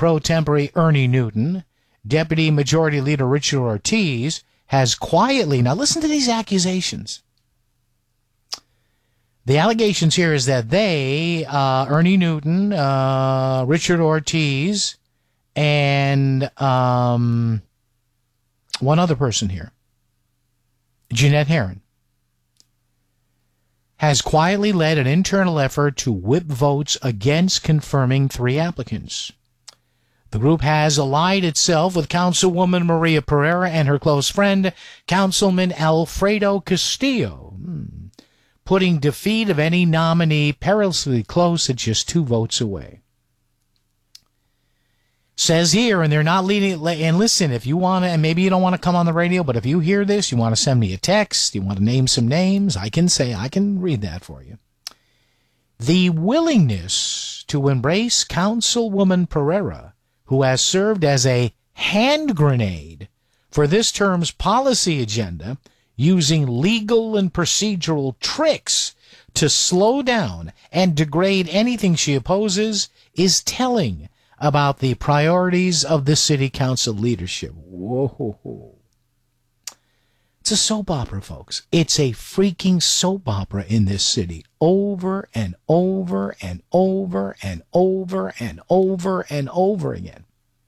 pro tempore Ernie Newton, Deputy Majority Leader Richard Ortiz, has quietly, now listen to these accusations. The allegations here is that they, Ernie Newton, Richard Ortiz, and one other person here, Jeanette Herron, has quietly led an internal effort to whip votes against confirming 3 applicants. The group has allied itself with Councilwoman Maria Pereira and her close friend, Councilman Alfredo Castillo, putting defeat of any nominee perilously close at just 2 votes away. Says here, and they're not leading, and listen, if you want to, and maybe you don't want to come on the radio, but if you hear this, you want to send me a text, you want to name some names, I can read that for you. The willingness to embrace Councilwoman Pereira, who has served as a hand grenade for this term's policy agenda, using legal and procedural tricks to slow down and degrade anything she opposes, is telling about the priorities of the city council leadership. Whoa. It's a soap opera, folks. It's a freaking soap opera in this city. Over and over and over and over and over and over again.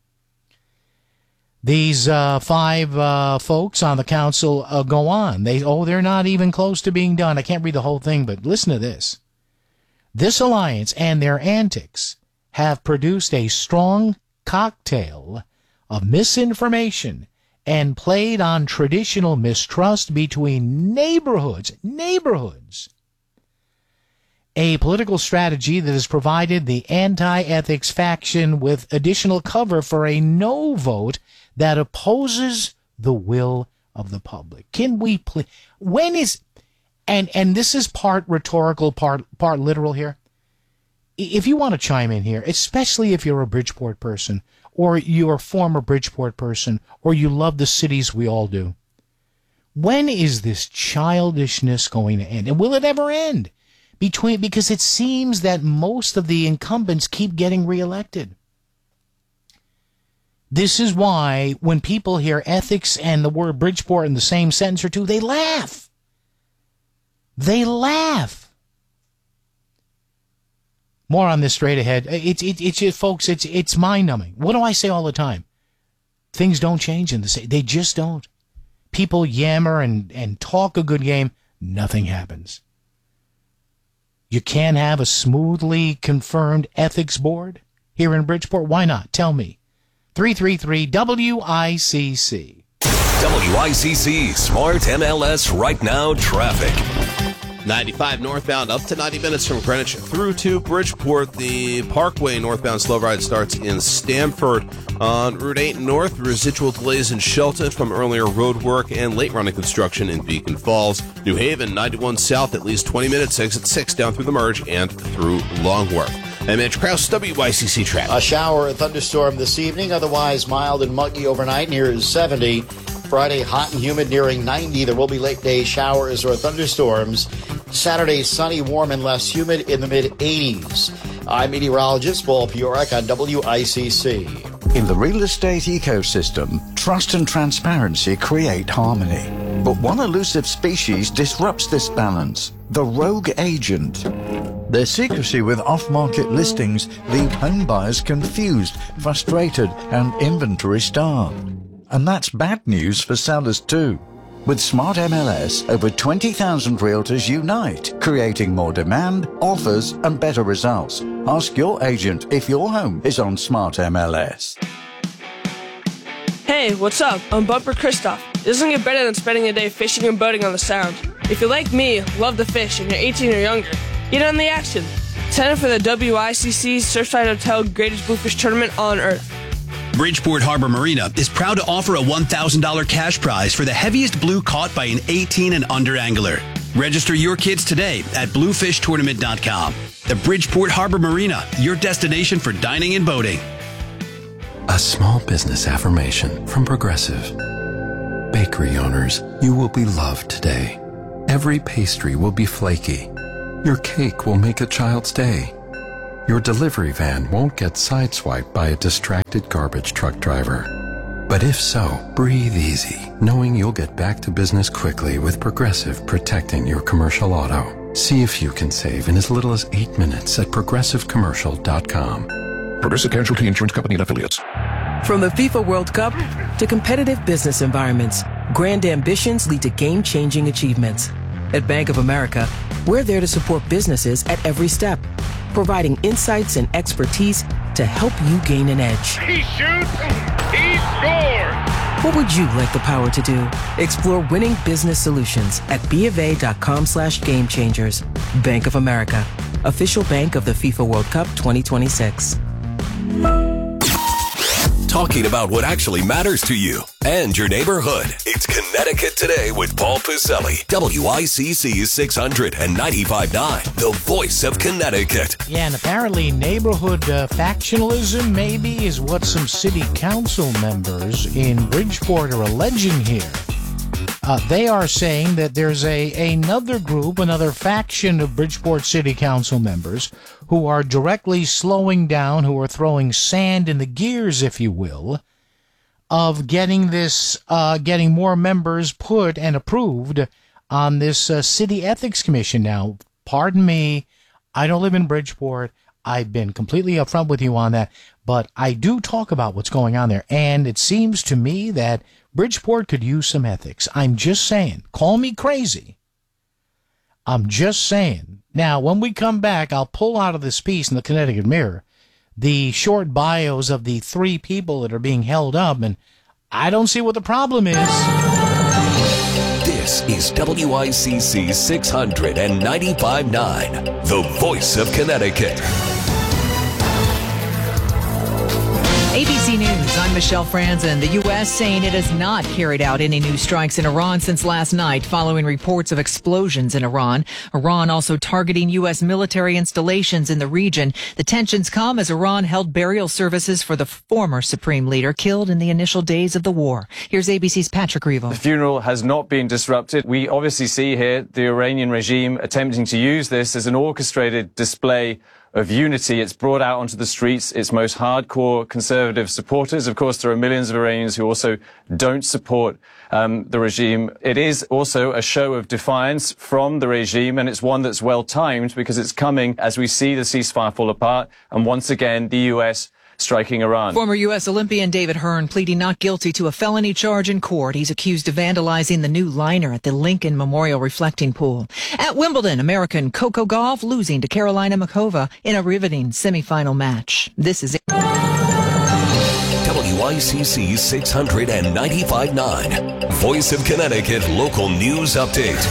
These 5 folks on the council go on. They're not even close to being done. I can't read the whole thing, but listen to this. This alliance and their antics have produced a strong cocktail of misinformation and played on traditional mistrust between neighborhoods. A political strategy that has provided the anti-ethics faction with additional cover for a no vote that opposes the will of the public. Can we please, when is, and this is part rhetorical, part literal here. If you want to chime in here, especially if you're a Bridgeport person, or you're a former Bridgeport person, or you love the cities we all do, when is this childishness going to end? And will it ever end? Because it seems that most of the incumbents keep getting reelected. This is why when people hear ethics and the word Bridgeport in the same sentence or two, they laugh. They laugh. More on this straight ahead. It's folks, it's mind-numbing. What do I say all the time? Things don't change in the city. They just don't. People yammer and talk a good game. Nothing happens. You can't have a smoothly confirmed ethics board here in Bridgeport? Why not? Tell me. 333-WICC. WICC Smart MLS Right Now Traffic. 95 northbound up to 90 minutes from Greenwich through to Bridgeport. The Parkway northbound slow ride starts in Stamford. On Route 8 north, residual delays in Shelton from earlier road work and late running construction in Beacon Falls. New Haven, 91 south, at least 20 minutes, exit 6 down through the merge and through Longworth. I'm Mitch Krause, WICC Traffic. A shower or thunderstorm this evening, otherwise mild and muggy overnight near 70. Friday, hot and humid nearing 90. There will be late day showers or thunderstorms. Saturday, sunny, warm, and less humid in the mid-80s. I'm meteorologist Paul Piorek on WICC. In the real estate ecosystem, trust and transparency create harmony. But one elusive species disrupts this balance, the rogue agent. Their secrecy with off-market listings leave home buyers confused, frustrated, and inventory starved. And that's bad news for sellers too. With Smart MLS, over 20,000 realtors unite, creating more demand, offers, and better results. Ask your agent if your home is on Smart MLS. Hey, what's up? I'm Bumper Christoph. It doesn't get better than spending a day fishing and boating on the Sound. If you're like me, love to fish, and you're 18 or younger, get on the action. Sign up for the WICC Surfside Hotel Greatest Bluefish Tournament on Earth. Bridgeport Harbor Marina is proud to offer a $1,000 cash prize for the heaviest blue caught by an 18 and under angler. Register your kids today at bluefishtournament.com. The Bridgeport Harbor Marina, your destination for dining and boating. A small business affirmation from Progressive. Bakery owners, you will be loved today. Every pastry will be flaky. Your cake will make a child's day. your delivery van won't get sideswiped by a distracted garbage truck driver. But if so, breathe easy, knowing you'll get back to business quickly with Progressive protecting your commercial auto. See if you can save in as little as 8 minutes at progressivecommercial.com. Progressive Casualty Insurance Company and Affiliates. From the FIFA World Cup to competitive business environments, grand ambitions lead to game-changing achievements. At Bank of America, we're there to support businesses at every step, providing insights and expertise to help you gain an edge. He shoots, he scores! What would you like the power to do? Explore winning business solutions at BofA.com/gamechangers. Bank of America, official bank of the FIFA World Cup 2026. Talking about what actually matters to you and your neighborhood. It's Connecticut Today with Paul Piselli. WICC 695.9, the voice of Connecticut. Yeah, and apparently neighborhood factionalism maybe is what some city council members in Bridgeport are alleging here. They are saying that there's another group, another faction of Bridgeport City Council members who are directly slowing down, who are throwing sand in the gears, if you will, of getting more members put and approved on this City Ethics Commission. Now, pardon me, I don't live in Bridgeport. I've been completely upfront with you on that, but I do talk about what's going on there, and it seems to me that Bridgeport could use some ethics. I'm just saying. Call me crazy. I'm just saying. Now, when we come back, I'll pull out of this piece in the Connecticut Mirror the short bios of the 3 people that are being held up, and I don't see what the problem is. This is WICC 695.9, the voice of Connecticut. ABC News, I'm Michelle Franzen. The U.S. saying it has not carried out any new strikes in Iran since last night following reports of explosions in Iran. Iran also targeting U.S. military installations in the region. The tensions come as Iran held burial services for the former supreme leader killed in the initial days of the war. Here's ABC's Patrick Reevell. The funeral has not been disrupted. We obviously see here the Iranian regime attempting to use this as an orchestrated display of unity. It's brought out onto the streets its most hardcore conservative supporters. Of course, there are millions of Iranians who also don't support the regime. It is also a show of defiance from the regime, and it's one that's well timed because it's coming as we see the ceasefire fall apart, and once again the U.S. striking Iran. Former U.S. Olympian David Hearn pleading not guilty to a felony charge in court. He's accused of vandalizing the new liner at the Lincoln Memorial Reflecting Pool. At Wimbledon, American Coco Gauff losing to Carolina Muchova in a riveting semifinal match. This is WICC 695.9, voice of Connecticut local news update.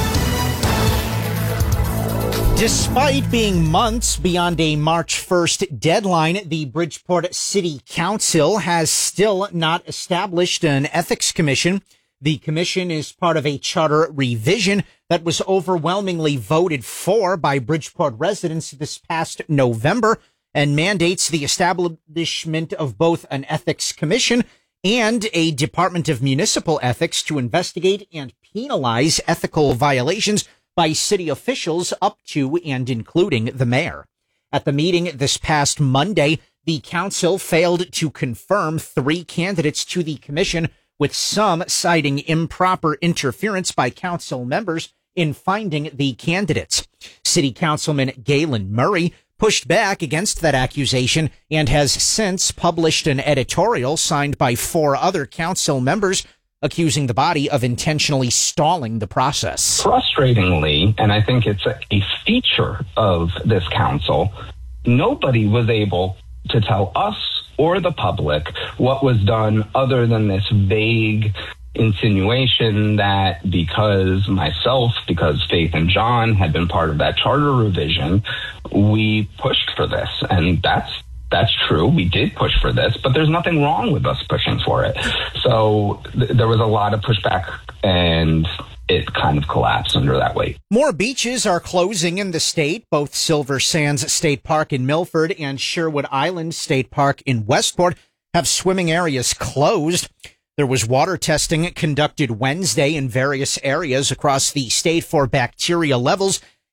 Despite being months beyond a March 1st deadline, the Bridgeport City Council has still not established an ethics commission. The commission is part of a charter revision that was overwhelmingly voted for by Bridgeport residents this past November and mandates the establishment of both an ethics commission and a Department of Municipal Ethics to investigate and penalize ethical violations by city officials up to and including the mayor. At the meeting this past Monday, the council failed to confirm 3 candidates to the commission, with some citing improper interference by council members in finding the candidates. City Councilman Galen Murray pushed back against that accusation and has since published an editorial signed by 4 other council members accusing the body of intentionally stalling the process. Frustratingly, and I think it's a feature of this council, nobody was able to tell us or the public what was done other than this vague insinuation that because Faith and John had been part of that charter revision, we pushed for this. And that's true. We did push for this, but there's nothing wrong with us pushing for it. So there was a lot of pushback, and it kind of collapsed under that weight. More beaches are closing in the state. Both Silver Sands State Park in Milford and Sherwood Island State Park in Westport have swimming areas closed. There was water testing conducted Wednesday in various areas across the state for bacteria levels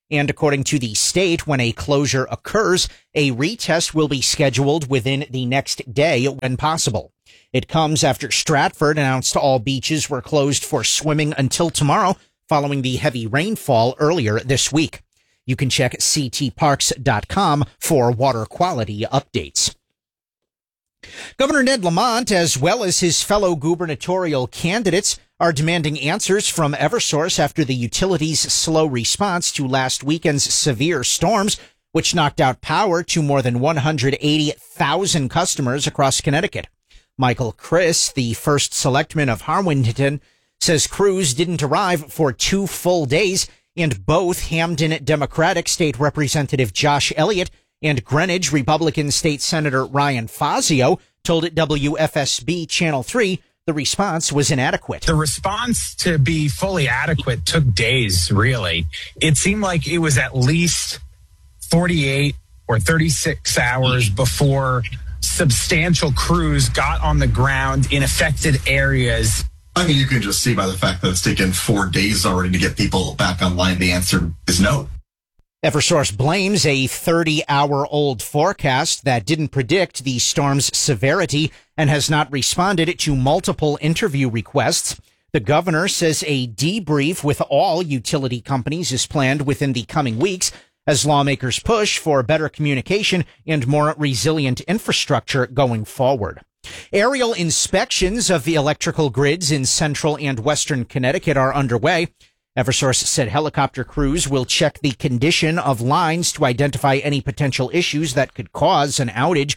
And according to the state, when a closure occurs, a retest will be scheduled within the next day when possible. It comes after Stratford announced all beaches were closed for swimming until tomorrow, following the heavy rainfall earlier this week. You can check ctparks.com for water quality updates. Governor Ned Lamont, as well as his fellow gubernatorial candidates, are demanding answers from Eversource after the utility's slow response to last weekend's severe storms, which knocked out power to more than 180,000 customers across Connecticut. Michael Criss, the first selectman of Harwinton, says crews didn't arrive for 2 full days, and both Hamden Democratic State Representative Josh Elliott and Greenwich Republican State Senator Ryan Fazio told WFSB Channel 3 the response was inadequate. The response to be fully adequate took days, really. It seemed like it was at least 48 or 36 hours before substantial crews got on the ground in affected areas. I mean, you can just see by the fact that it's taken 4 days already to get people back online. The answer is no. Eversource blames a 30-hour-old forecast that didn't predict the storm's severity and has not responded to multiple interview requests. The governor says a debrief with all utility companies is planned within the coming weeks as lawmakers push for better communication and more resilient infrastructure going forward. Aerial inspections of the electrical grids in central and western Connecticut are underway. Eversource said helicopter crews will check the condition of lines to identify any potential issues that could cause an outage.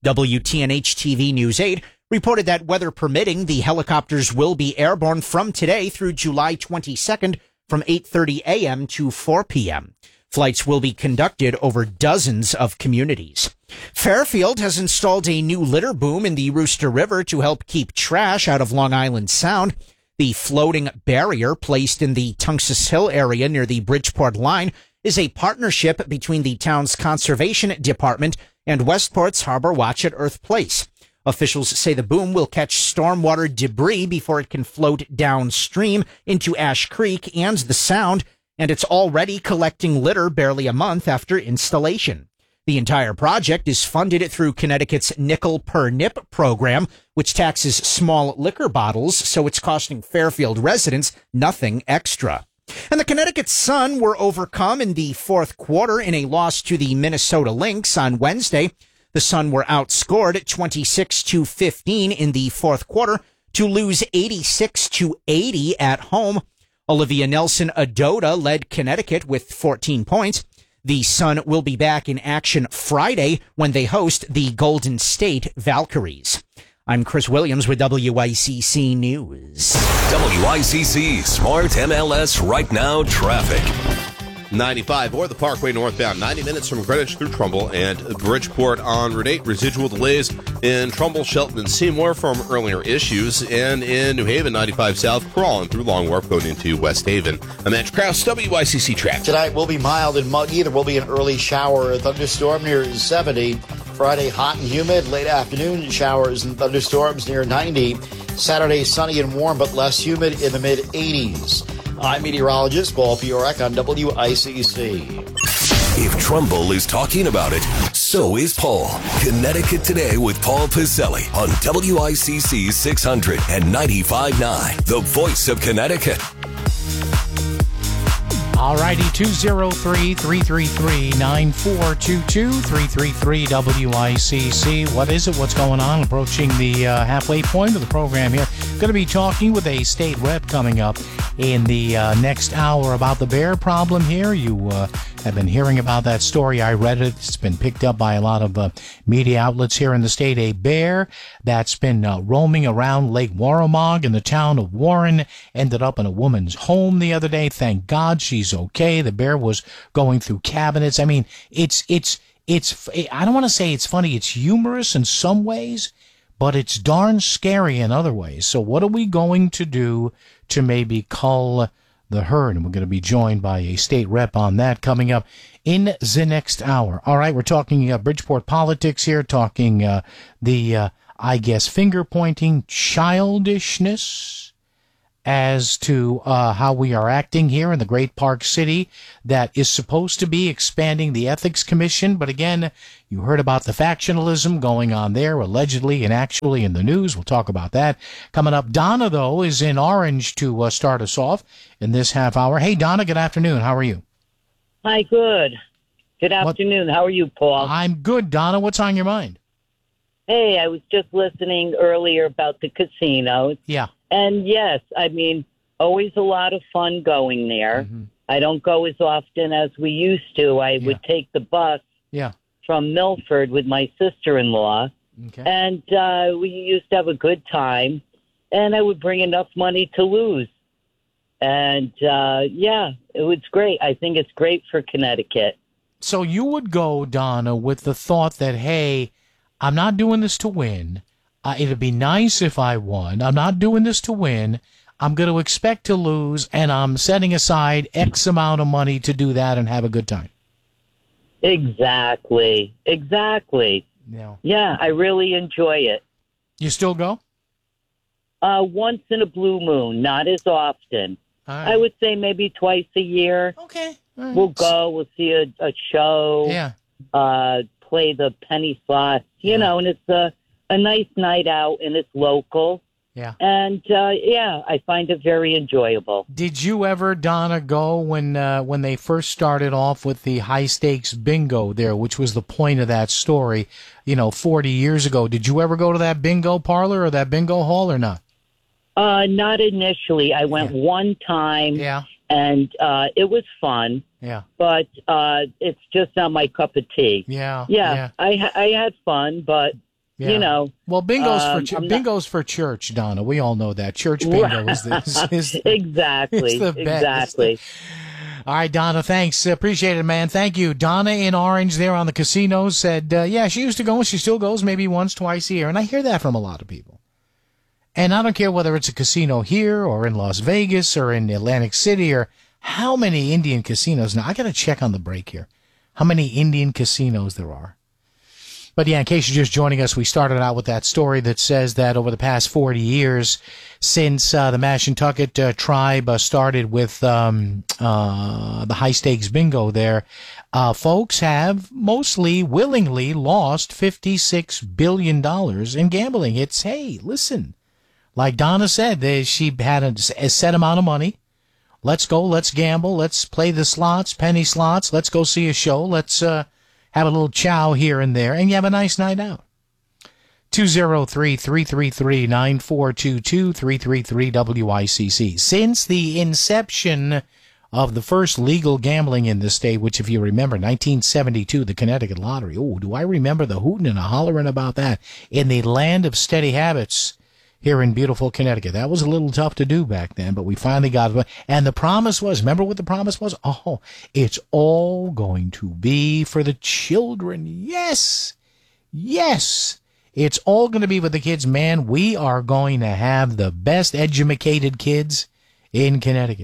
WTNH-TV News 8 reported that, weather permitting, the helicopters will be airborne from today through July 22nd from 8:30 a.m. to 4 p.m. Flights will be conducted over dozens of communities. Fairfield has installed a new litter boom in the Rooster River to help keep trash out of Long Island Sound. The floating barrier placed in the Tungus Hill area near the Bridgeport line is a partnership between the town's conservation department and Westport's Harbor Watch at Earth Place. Officials say the boom will catch stormwater debris before it can float downstream into Ash Creek and the Sound, and it's already collecting litter barely a month after installation. The entire project is funded through Connecticut's Nickel per Nip program, which taxes small liquor bottles, so it's costing Fairfield residents nothing extra. And the Connecticut Sun were overcome in the fourth quarter in a loss to the Minnesota Lynx on Wednesday. The Sun were outscored 26-15 in the fourth quarter to lose 86-80 at home. Olivia Nelson-Ododa led Connecticut with 14 points. The Sun will be back in action Friday when they host the Golden State Valkyries. I'm Chris Williams with WICC News. WICC Smart MLS Right Now Traffic. 95 or the Parkway northbound, 90 minutes from Greenwich through Trumbull and Bridgeport on Route 8. Residual delays in Trumbull, Shelton, and Seymour from earlier issues. And in New Haven, 95 south, crawling through Long Wharf going into West Haven. I'm Andrew Krause, WICC Traffic. Tonight will be mild and muggy. There will be an early shower or thunderstorm near 70. Friday, hot and humid. Late afternoon, showers and thunderstorms near 90. Saturday, sunny and warm, but less humid in the mid-80s. I'm meteorologist Paul Fiorek on WICC. If Trumbull is talking about it, so is Paul. Connecticut Today with Paul Piselli on WICC 600 and 95.9, the voice of Connecticut. All righty, 203-333-9422, 333-WICC. What is it? What's going on? Approaching the halfway point of the program here. Going to be talking with a state rep coming up in the next hour about the bear problem here. You have been hearing about that story. I read it. It's been picked up by a lot of media outlets here in the state. A bear that's been roaming around Lake Warramog in the town of Warren ended up in a woman's home the other day. Thank God she's okay. The bear was going through cabinets. I mean, it's I don't want to say it's funny. It's humorous in some ways, but it's darn scary in other ways. So what are we going to do to maybe cull the herd? And we're going to be joined by a state rep on that coming up in the next hour. All right, we're talking Bridgeport politics here, talking the, I guess, finger-pointing childishness as to how we are acting here in the great Park City that is supposed to be expanding the Ethics Commission. But again, you heard about the factionalism going on there, allegedly and actually in the news. We'll talk about that coming up. Donna, though, is in Orange to start us off in this half hour. Hey, Donna, good afternoon. How are you? Hi, good. Good afternoon. How are you, Paul? I'm good, Donna. What's on your mind? Hey, I was just listening earlier about the casinos. Yeah. And yes, I mean, always a lot of fun going there. Mm-hmm. I don't go as often as we used to. I would take the bus from Milford with my sister-in-law. Okay. And we used to have a good time. And I would bring enough money to lose. And, it was great. I think it's great for Connecticut. So you would go, Donna, with the thought that, hey, I'm not doing this to win. It'd be nice if I won. I'm not doing this to win. I'm going to expect to lose, and I'm setting aside X amount of money to do that and have a good time. Exactly. Yeah, I really enjoy it. You still go? Once in a blue moon, not as often. Right. I would say maybe twice a year. Okay. Right. We'll go. We'll see a show. Yeah. Play the penny slots. You know, and it's a nice night out, and it's local. Yeah. And, I find it very enjoyable. Did you ever, Donna, go when they first started off with the high-stakes bingo there, which was the point of that story, 40 years ago? Did you ever go to that bingo parlor or that bingo hall or not? Not initially. I went one time. Yeah. And it was fun. Yeah. But it's just not my cup of tea. Yeah. I had fun, but... Yeah. Well, bingo's for church, Donna. We all know that. Church bingo is exactly. It's the exactly. Best. All right, Donna, thanks. Appreciate it, man. Thank you. Donna in Orange there on the casinos said, she used to go and she still goes maybe once, twice a year. And I hear that from a lot of people. And I don't care whether it's a casino here or in Las Vegas or in Atlantic City or how many Indian casinos. Now, I got to check on the break here how many Indian casinos there are. But yeah, in case you're just joining us, we started out with that story that says that over the past 40 years, since the Mashantucket tribe started with the high-stakes bingo there, folks have mostly willingly lost $56 billion in gambling. It's, hey, listen, like Donna said, she had a set amount of money. Let's go, let's gamble, let's play the slots, penny slots, let's go see a show, let's... have a little chow here and there, and you have a nice night out. 203-333-9422, 333-WICC. Since the inception of the first legal gambling in the state, which, if you remember, 1972, the Connecticut Lottery. Oh, do I remember the hooting and a hollering about that in the land of steady habits here in beautiful Connecticut. That was a little tough to do back then, but we finally got it. And the promise was, remember what the promise was? Oh, it's all going to be for the children. Yes. It's all going to be for the kids. Man, we are going to have the best educated kids in Connecticut.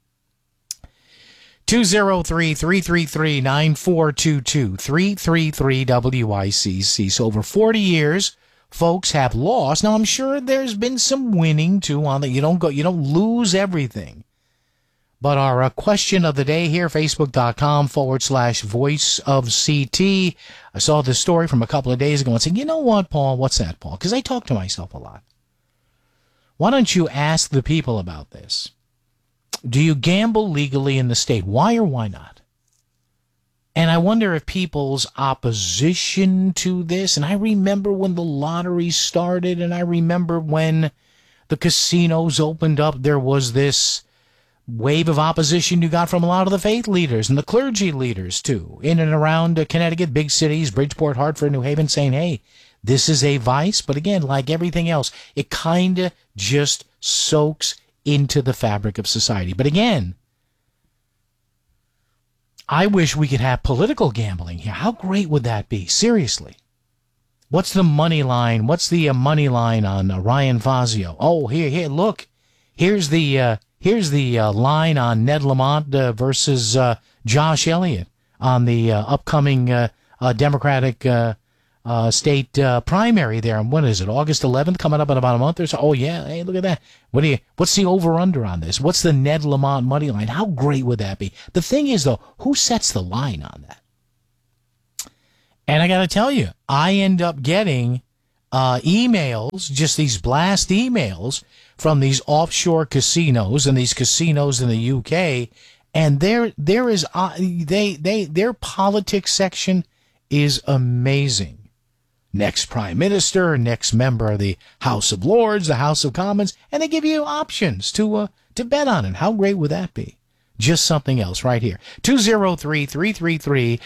203-333-9422, 333-WICC. So over 40 years, folks have lost. Now, I'm sure there's been some winning, too, on that. You don't lose everything. But our question of the day here, Facebook.com/Voice of CT. I saw this story from a couple of days ago and said, you know what, Paul? What's that, Paul? Because I talk to myself a lot. Why don't you ask the people about this? Do you gamble legally in the state? Why or why not? And I wonder if people's opposition to this, and I remember when the lottery started, and I remember when the casinos opened up, there was this wave of opposition you got from a lot of the faith leaders and the clergy leaders, too, in and around Connecticut, big cities, Bridgeport, Hartford, New Haven, saying, hey, this is a vice. But again, like everything else, it kind of just soaks into the fabric of society. But again, I wish we could have political gambling here. How great would that be? Seriously. What's the money line? What's the money line on Ryan Fazio? Oh, here, look. Here's the line on Ned Lamont versus Josh Elliott on the upcoming Democratic state primary there. And what is it, August 11th, coming up in about a month or so? Oh, yeah. Hey, look at that. What's the over-under on this? What's the Ned Lamont money line? How great would that be? The thing is, though, who sets the line on that? And I got to tell you, I end up getting emails, just these blast emails from these offshore casinos and these casinos in the UK, and there is their politics section is amazing. Next prime minister, next member of the House of Lords, the House of Commons, and they give you options to bet on it. How great would that be? Just something else right here. 203-333-9422,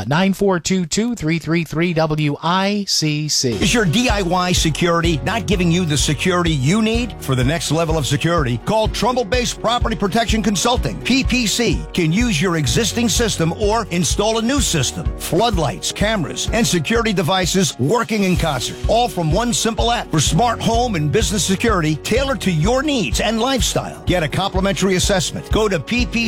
333-WICC. Is your DIY security not giving you the security you need for the next level of security? Call Trumbull-based Property Protection Consulting. PPC can use your existing system or install a new system. Floodlights, cameras, and security devices working in concert. All from one simple app for smart home and business security tailored to your needs and lifestyle. Get a complimentary assessment. Go to PPCalarms.com.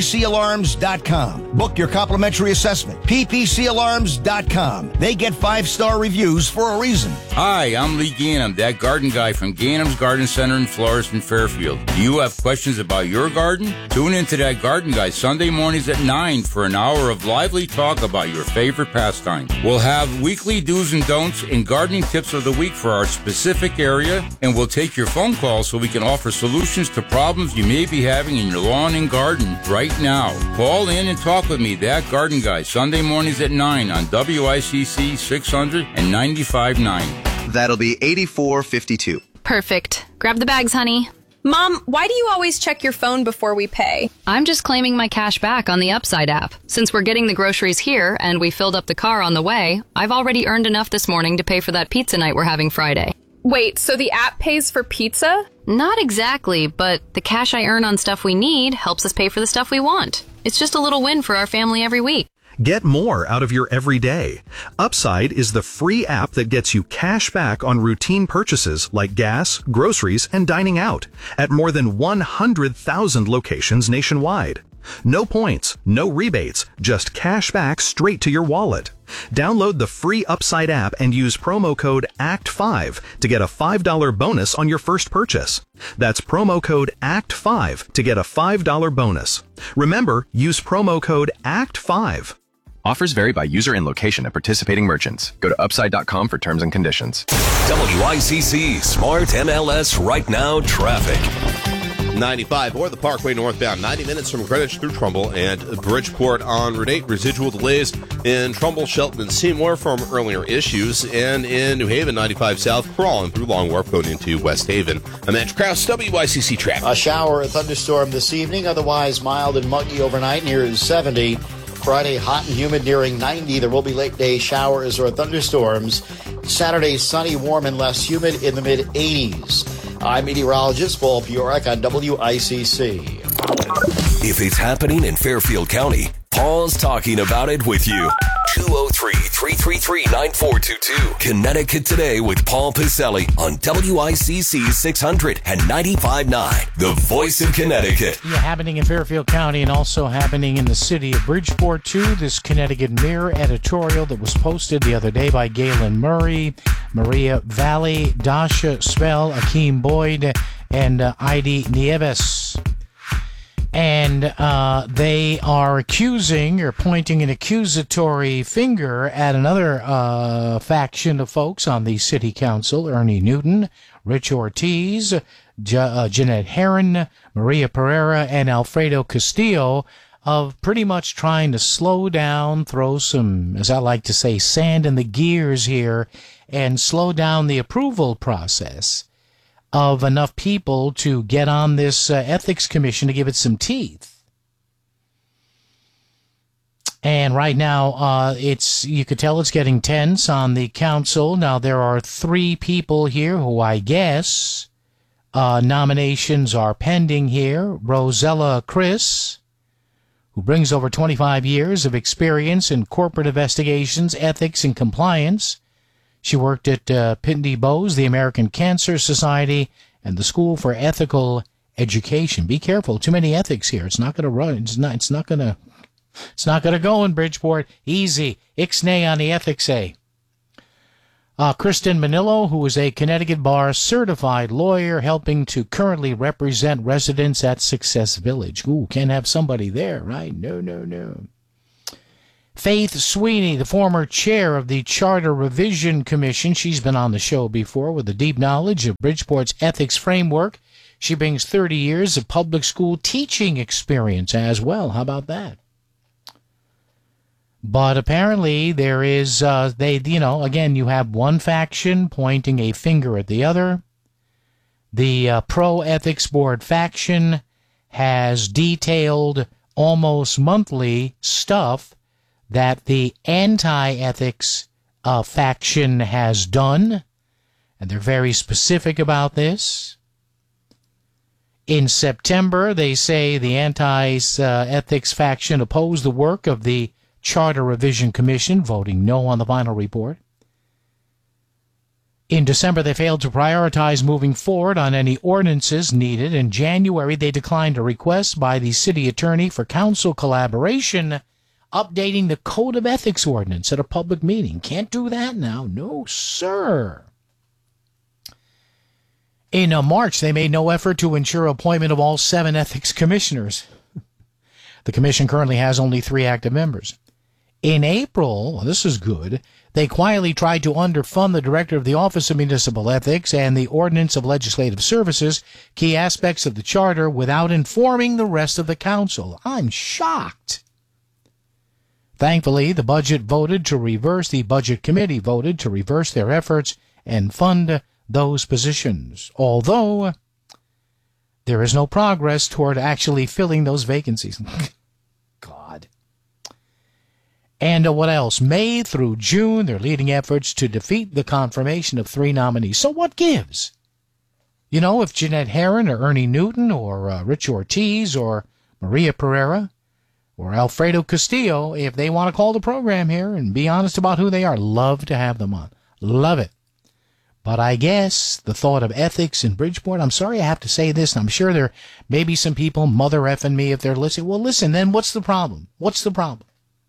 Book your complimentary assessment. PPCalarms.com. They get 5-star reviews for a reason. Hi, I'm Lee Ganem, that garden guy from Ganem's Garden Center in Florist and Fairfield. Do you have questions about your garden? Tune into that garden guy Sunday mornings at 9 for an hour of lively talk about your favorite pastime. We'll have weekly do's and don'ts and gardening tips of the week for our specific area, and we'll take your phone calls so we can offer solutions to problems you may be having in your lawn and garden right now. Call in and talk with me, that garden guy, Sunday mornings at 9 on WICC 600 and 95.9. That'll be 8452. Perfect. Grab the bags, honey. Mom, why do you always check your phone before we pay? I'm just claiming my cash back on the Upside app. Since we're getting the groceries here and we filled up the car on the way, I've already earned enough this morning to pay for that pizza night we're having Friday. Wait, so the app pays for pizza? Not exactly, but the cash I earn on stuff we need helps us pay for the stuff we want. It's just a little win for our family every week. Get more out of your everyday. Upside is the free app that gets you cash back on routine purchases like gas, groceries, and dining out at more than 100,000 locations nationwide. No points, no rebates, just cash back straight to your wallet. Download the free Upside app and use promo code ACT5 to get a $5 bonus on your first purchase. That's promo code ACT5 to get a $5 bonus. Remember, use promo code ACT5. Offers vary by user and location at participating merchants. Go to upside.com for terms and conditions. WICC Smart MLS Right Now Traffic. 95 or the Parkway northbound, 90 minutes from Greenwich through Trumbull and Bridgeport on Route 8. Residual delays in Trumbull, Shelton, and Seymour from earlier issues. And in New Haven, 95 south, crawling through Long Wharf going into West Haven. I'm Andrew Krause, WICC Traffic. A shower or thunderstorm this evening, otherwise mild and muggy overnight near 70. Friday, hot and humid nearing 90. There will be late day showers or thunderstorms. Saturday, sunny, warm, and less humid in the mid-80s. I'm meteorologist Paul Piorak on WICC. If it's happening in Fairfield County, Paul's talking about it with you. 203-333-9422. Connecticut Today with Paul Piselli on WICC 600 and 95.9, the voice of Connecticut. Yeah, happening in Fairfield County and also happening in the city of Bridgeport, too. This Connecticut Mirror editorial that was posted the other day by Galen Murray, Maria Valley, Dasha Spell, Akeem Boyd, and Heidi Nieves. And they are accusing or pointing an accusatory finger at another faction of folks on the city council, Ernie Newton, Rich Ortiz, Jeanette Herron, Maria Pereira, and Alfredo Castillo, of pretty much trying to slow down, throw some, as I like to say, sand in the gears here, and slow down the approval process of enough people to get on this ethics commission to give it some teeth. And right now, you could tell it's getting tense on the council. Now, there are 3 people here who I guess nominations are pending here. Rosella Chris, who brings over 25 years of experience in corporate investigations, ethics, and compliance. She worked at Pitney Bowes, the American Cancer Society, and the School for Ethical Education. Be careful, too many ethics here. It's not going to run. It's not going to go in Bridgeport. Easy. Ixnay on the ethics, Kristen Manillo, who is a Connecticut Bar certified lawyer helping to currently represent residents at Success Village. Ooh, can't have somebody there, right? No. Faith Sweeney, the former chair of the Charter Revision Commission. She's been on the show before with a deep knowledge of Bridgeport's ethics framework. She brings 30 years of public school teaching experience as well. How about that? But apparently there is, again, you have one faction pointing a finger at the other. The pro-ethics board faction has detailed almost monthly stuff that the anti-ethics faction has done, and they're very specific about this. In September, they say the anti-ethics faction opposed the work of the Charter Revision Commission, voting no on the final report. In December, they failed to prioritize moving forward on any ordinances needed. In January, they declined a request by the city attorney for council collaboration, updating the Code of Ethics ordinance at a public meeting. Can't do that now. No, sir. In March, they made no effort to ensure appointment of all 7 ethics commissioners. The commission currently has only 3 active members. In April, this is good, they quietly tried to underfund the director of the Office of Municipal Ethics and the Ordinance of Legislative Services, key aspects of the charter, without informing the rest of the council. I'm shocked. Thankfully, the budget committee voted to reverse their efforts and fund those positions, although there is no progress toward actually filling those vacancies. God. And what else? May through June, they're leading efforts to defeat the confirmation of 3 nominees. So what gives? You know, if Jeanette Herron or Ernie Newton or Rich Ortiz or Maria Pereira or Alfredo Castillo, if they want to call the program here and be honest about who they are, love to have them on. Love it. But I guess the thought of ethics in Bridgeport, I'm sorry I have to say this, and I'm sure there may be some people mother effing me if they're listening. Well, listen, then what's the problem? What's the problem?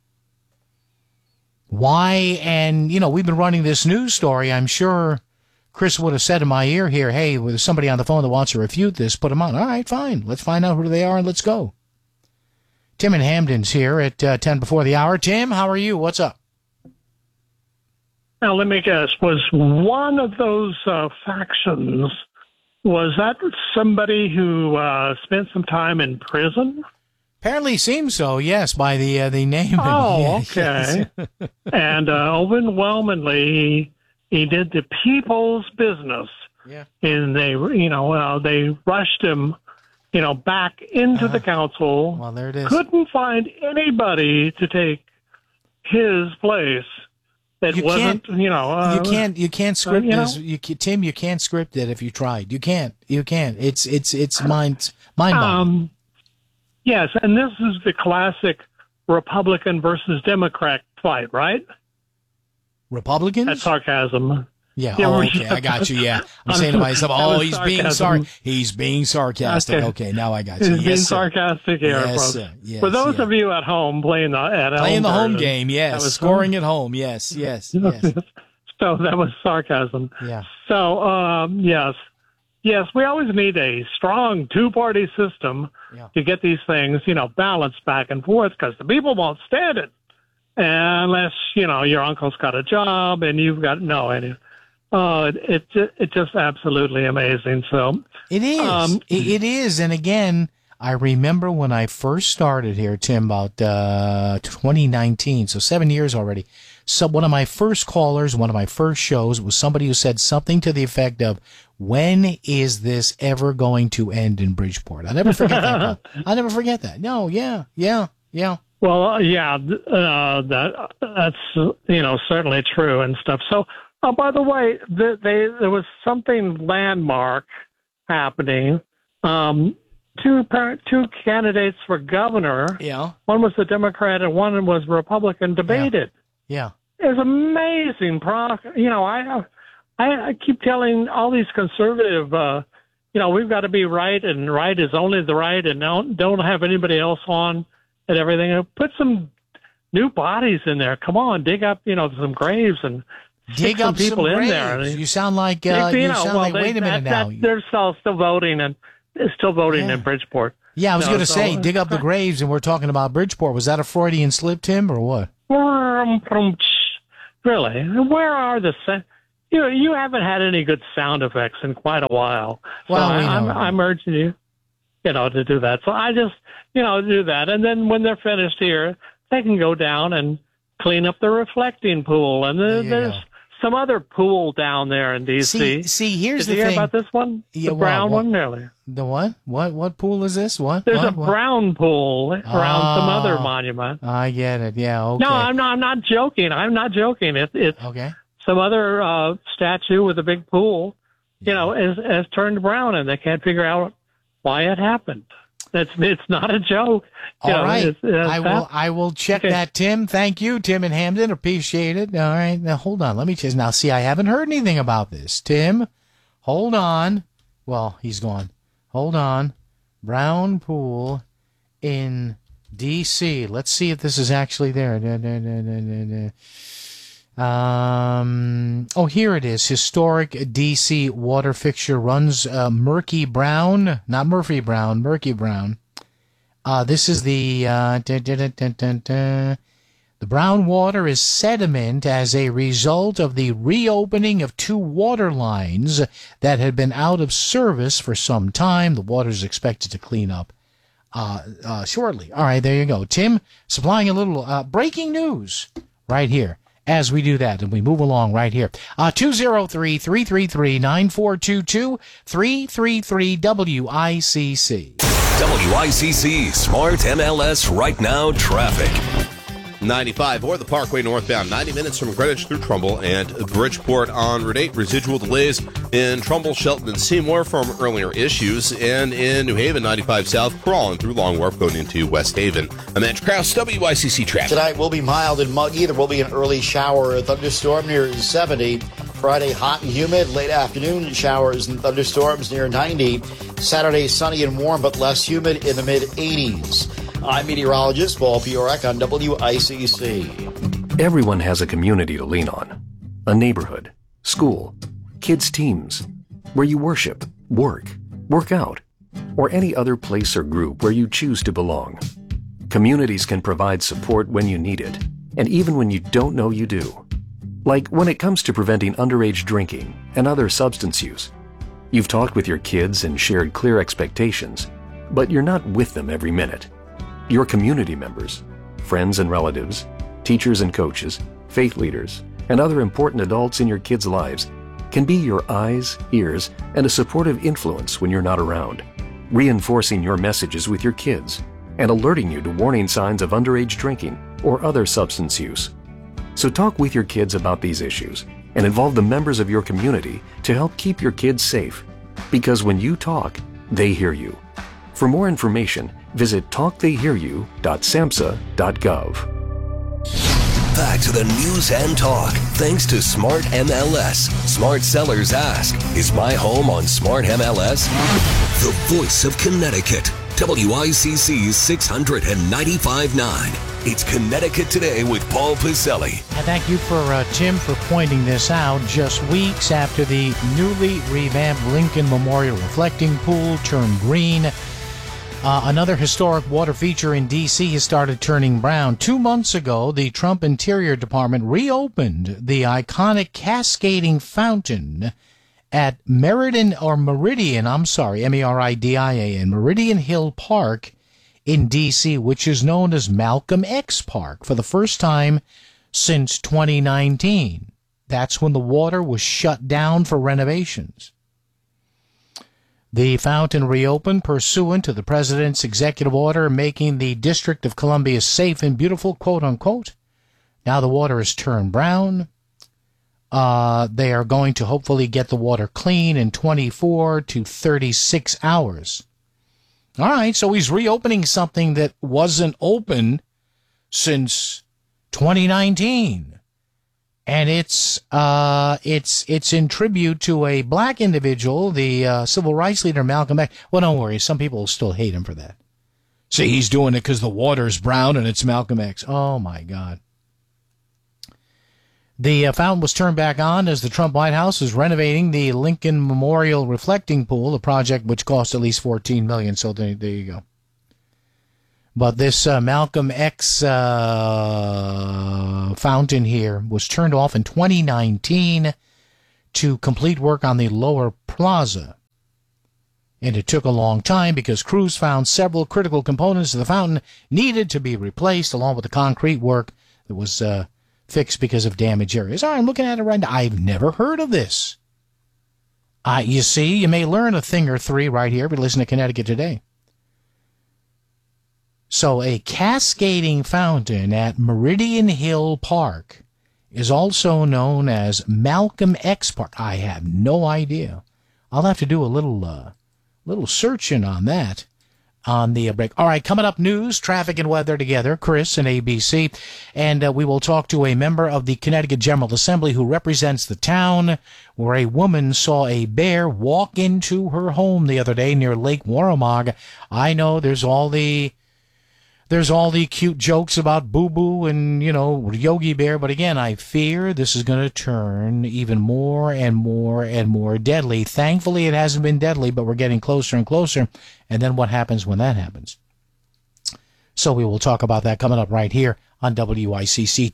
Why? And, we've been running this news story. I'm sure Chris would have said in my ear here, hey, there's somebody on the phone that wants to refute this, put them on. All right, fine. Let's find out who they are and let's go. Tim in Hamden's here at 10 before the hour. Tim, how are you? What's up? Now, let me guess. Was one of those factions, was that somebody who spent some time in prison? Apparently seems so, yes, by the name. Oh, okay. Yes. And overwhelmingly, he did the people's business. Yeah. And they rushed him, back into the council. Well, there it is. Couldn't find anybody to take his place. You can't script this. Tim, you can't script it if you tried. You can't. It's mind-boggling. Yes, and this is the classic Republican versus Democrat fight, right? Republicans? That's sarcasm. Yeah. Oh, okay. I got you. Yeah. I'm saying to myself, he's being sarcastic. Okay. Now I got you. He's being sarcastic here, folks. Yes, for those of you at home playing the home game, yes. Scoring at home, yes. So that was sarcasm. Yeah. So, yes, we always need a strong 2-party system to get these things, balanced back and forth, because the people won't stand it unless, your uncle's got a job and you've got it's just absolutely amazing. So it is. It is. And again, I remember when I first started here, Tim, about 2019, so 7 years already. So one of my first callers, one of my first shows was somebody who said something to the effect of, when is this ever going to end in Bridgeport? I'll never forget that. I'll never forget that. No, yeah. Well, that's certainly true and stuff. So, by the way, there was something landmark happening. 2 candidates for governor. Yeah. One was the Democrat and one was Republican. Debated. Yeah. It was amazing. I keep telling all these conservative, we've got to be right, and right is only the right, and don't have anybody else on and everything. Put some new bodies in there. Come on, dig up, some graves and dig some up people some in graves. there. You sound like wait a minute now. They're still voting in Bridgeport. Yeah, I was going to say, dig up the graves, and we're talking about Bridgeport. Was that a Freudian slip, Tim, or what? Really? Where are the you haven't had any good sound effects in quite a while. So Well, I'm urging you, to do that. So I just, do that. And then when they're finished here, they can go down and clean up the reflecting pool. And there's some other pool down there in D.C. See, here's Did the you thing. hear about this one? The brown one, really. The what? What pool is this? What? There's what? a brown pool around some other monument. I get it. Yeah, okay. No, I'm not joking. It's okay. Some other statue with a big pool, has turned brown, and they can't figure out why it happened. It's not a joke. All right. I will check that, Tim. Thank you, Tim in Hamden. Appreciate it. All right. Now, hold on. Let me just now see. I haven't heard anything about this. Tim, hold on. Well, he's gone. Hold on. Brown pool in D.C. Let's see if this is actually there. Here it is. Historic D.C. water fixture runs murky brown, not Murphy Brown, murky brown. This is the brown water is sediment as a result of the reopening of two water lines that had been out of service for some time. The water is expected to clean up shortly. All right, there you go. Tim supplying a little breaking news right here as we do that, and we move along right here. 203-333-9422, 333-WICC. WICC Smart MLS Right Now Traffic. 95 or the Parkway northbound, 90 minutes from Greenwich through Trumbull and Bridgeport on Route 8. Residual delays in Trumbull, Shelton, and Seymour from earlier issues. And in New Haven, 95 south, crawling through Long Wharf going into West Haven. I'm Andrew Krause, WICC Traffic. Tonight will be mild and muggy. There will be an early shower or thunderstorm near 70. Friday, hot and humid. Late afternoon, showers and thunderstorms near 90. Saturday, sunny and warm, but less humid in the mid-80s. I'm meteorologist Paul Piorek on WICC. Everyone has a community to lean on. A neighborhood, school, kids' teams, where you worship, work out, or any other place or group where you choose to belong. Communities can provide support when you need it, and even when you don't know you do. Like when it comes to preventing underage drinking and other substance use. You've talked with your kids and shared clear expectations, but you're not with them every minute. Your community members, friends and relatives, teachers and coaches, faith leaders, and other important adults in your kids' lives can be your eyes, ears, and a supportive influence when you're not around, reinforcing your messages with your kids and alerting you to warning signs of underage drinking or other substance use. So talk with your kids about these issues and involve the members of your community to help keep your kids safe. Because when you talk, they hear you. For more information, visit talktheyhearyou.samhsa.gov. Back to the news and talk, thanks to Smart MLS. Smart Sellers Ask, is my home on Smart MLS? The voice of Connecticut, WICC's 695.9. It's Connecticut Today with Paul Piselli. And thank you for Tim for pointing this out. Just weeks after the newly revamped Lincoln Memorial Reflecting Pool turned green, another historic water feature in D.C. has started turning brown. 2 months ago, the Trump Interior Department reopened the iconic cascading fountain at Meridian Hill Park in D.C., which is known as Malcolm X Park, for the first time since 2019. That's when the water was shut down for renovations. The fountain reopened pursuant to the president's executive order making the District of Columbia safe and beautiful, quote unquote. Now the water is turned brown. They are going to hopefully get the water clean in 24 to 36 hours. All right, so he's reopening something that wasn't open since 2019. And it's in tribute to a black individual, the civil rights leader Malcolm X. Well, don't worry, some people still hate him for that. See, he's doing it because the water's brown and it's Malcolm X. Oh, my God. The fountain was turned back on as the Trump White House is renovating the Lincoln Memorial Reflecting Pool, a project which cost at least $14 million. So there you go. But this Malcolm X fountain here was turned off in 2019 to complete work on the lower plaza. And it took a long time because crews found several critical components of the fountain needed to be replaced, along with the concrete work that was fixed because of damaged areas. All right, I'm looking at it right now. I've never heard of this. You see, you may learn a thing or three right here if you listen to Connecticut Today. So a cascading fountain at Meridian Hill Park is also known as Malcolm X Park. I have no idea. I'll have to do a little searching on that on the break. All right, coming up, news, traffic, and weather together. Chris and ABC. And we will talk to a member of the Connecticut General Assembly who represents the town where a woman saw a bear walk into her home the other day near Lake Warramog. I know there's all the cute jokes about Boo Boo and, Yogi Bear. But again, I fear this is going to turn even more and more and more deadly. Thankfully, it hasn't been deadly, but we're getting closer and closer. And then what happens when that happens? So we will talk about that coming up right here on WICC.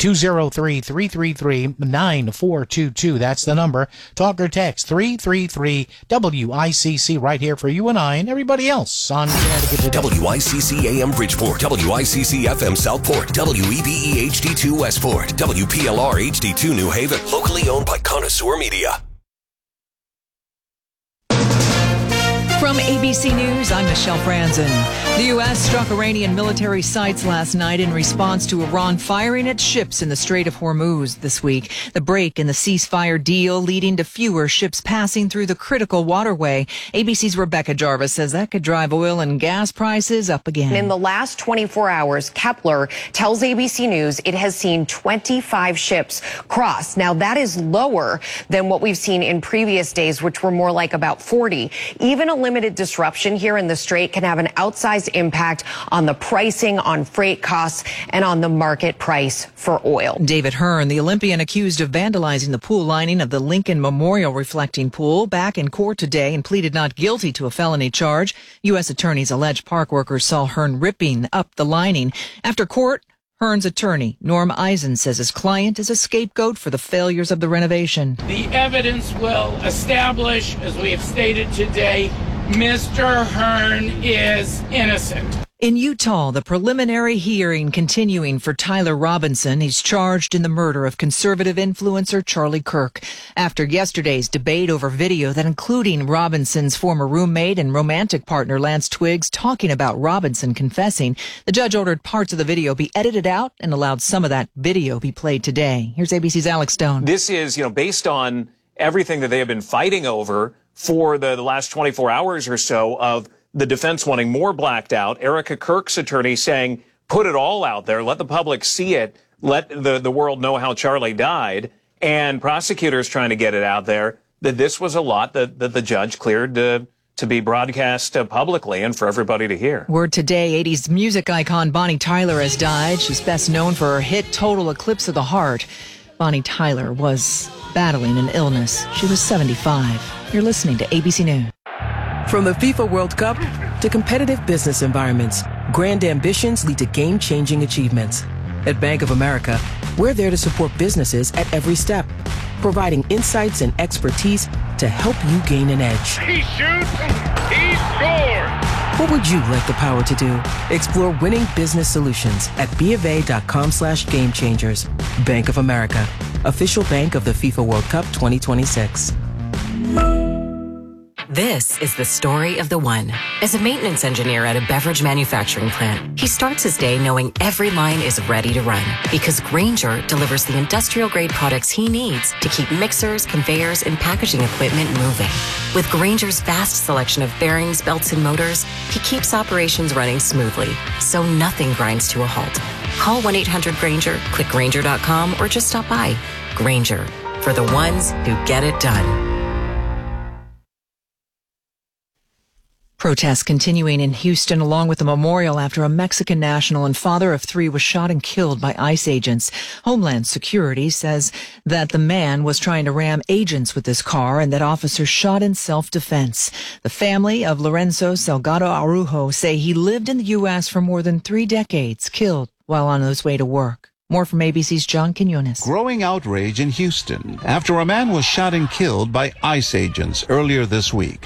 203-333-9422. That's the number. Talk or text 333-WICC right here for you and I and everybody else on Connecticut Today. WICC AM Bridgeport, WICC FM Southport, WEBE HD2 Westport, WPLR HD2 New Haven. Locally owned by Connoisseur Media. From ABC News, I'm Michelle Franzen. The U.S. struck Iranian military sites last night in response to Iran firing at ships in the Strait of Hormuz this week. The break in the ceasefire deal leading to fewer ships passing through the critical waterway. ABC's Rebecca Jarvis says that could drive oil and gas prices up again. In the last 24 hours, Kepler tells ABC News it has seen 25 ships cross. Now, that is lower than what we've seen in previous days, which were more like about 40. Even a limited disruption here in the Strait can have an outsized impact on the pricing, on freight costs, and on the market price for oil. David Hearn, the Olympian accused of vandalizing the pool lining of the Lincoln Memorial Reflecting Pool, back in court today and pleaded not guilty to a felony charge. U.S. attorneys allege park workers saw Hearn ripping up the lining. After court, Hearn's attorney, Norm Eisen, says his client is a scapegoat for the failures of the renovation. The evidence will establish, as we have stated today, Mr. Hearn is innocent. In Utah, the preliminary hearing continuing for Tyler Robinson. He's charged in the murder of conservative influencer Charlie Kirk. After yesterday's debate over video that including Robinson's former roommate and romantic partner Lance Twiggs talking about Robinson confessing, the judge ordered parts of the video be edited out and allowed some of that video be played today. Here's ABC's Alex Stone. This is, based on everything that they have been fighting over for the last 24 hours or so of the defense wanting more blacked out. Erica Kirk's attorney saying, put it all out there, let the public see it, let the world know how Charlie died, and prosecutors trying to get it out there, that this was a lot that the judge cleared to be broadcast publicly and for everybody to hear. Word today, 80s music icon Bonnie Tyler has died. She's best known for her hit Total Eclipse of the Heart. Bonnie Tyler was battling an illness. She was 75. You're listening to ABC News. From the FIFA World Cup to competitive business environments, grand ambitions lead to game-changing achievements. At Bank of America, we're there to support businesses at every step, providing insights and expertise to help you gain an edge. He shoots, he scores! What would you like the power to do? Explore winning business solutions at BofA.com/gamechangers. Bank of America, official bank of the FIFA World Cup 2026. This is the story of the one. As a maintenance engineer at a beverage manufacturing plant, he starts his day knowing every line is ready to run because Grainger delivers the industrial-grade products he needs to keep mixers, conveyors, and packaging equipment moving. With Grainger's vast selection of bearings, belts, and motors, he keeps operations running smoothly, so nothing grinds to a halt. Call 1-800-GRAINGER, click Grainger.com, or just stop by. Grainger, for the ones who get it done. Protests continuing in Houston, along with a memorial after a Mexican national and father of 3 was shot and killed by ICE agents. Homeland Security says that the man was trying to ram agents with his car and that officers shot in self-defense. The family of Lorenzo Salgado Araujo say he lived in the U.S. for more than 3 decades, killed while on his way to work. More from ABC's John Quinones. Growing outrage in Houston after a man was shot and killed by ICE agents earlier this week.